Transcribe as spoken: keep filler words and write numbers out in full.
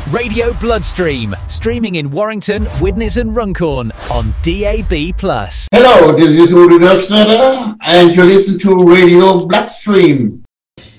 Radio Bloodstream, streaming in Warrington, Widnes and Runcorn on D A B plus. Hello, this is Udo Dirksneder and you're listening to Radio Bloodstream.